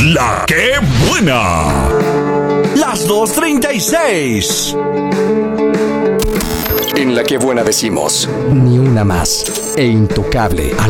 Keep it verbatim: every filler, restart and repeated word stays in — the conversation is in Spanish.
La que buena. Las dos treinta y seis. En La que buena decimos, ni una más. E intocable a